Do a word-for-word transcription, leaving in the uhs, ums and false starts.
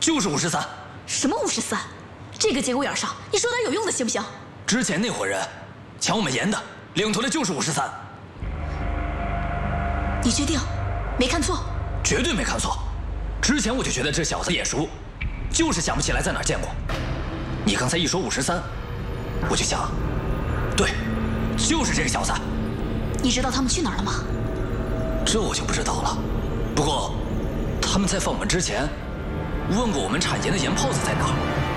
就是五十三。 什么五十三？这个节骨眼上，你说点有用的行不行？ 之前那伙人抢我们盐的，领头的就是五十三。 你确定？没看错？ 绝对没看错。之前我就觉得这小子眼熟，就是想不起来在哪儿见过。你刚才一说五十三，我就想，对，就是这个小子。 你知道他们去哪儿了吗？ 这我就不知道了。不过，他们在放我们之前，问过我们产盐的盐泡子在哪儿。